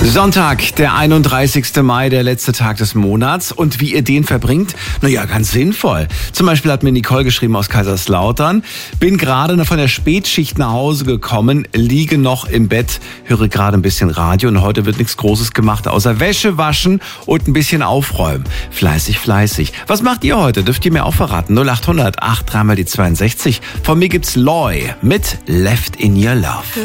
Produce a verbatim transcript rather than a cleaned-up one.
Sonntag, der einunddreißigste Mai, der letzte Tag des Monats. Und wie ihr den verbringt? Naja, ganz sinnvoll. Zum Beispiel hat mir Nicole geschrieben aus Kaiserslautern. Bin gerade von der Spätschicht nach Hause gekommen, liege noch im Bett, höre gerade ein bisschen Radio und heute wird nichts Großes gemacht, außer Wäsche waschen und ein bisschen aufräumen. Fleißig, fleißig. Was macht ihr heute? Dürft ihr mir auch verraten? null acht hundert acht dreimal die zweiundsechzig. Von mir gibt's Loy mit Left in Your Love.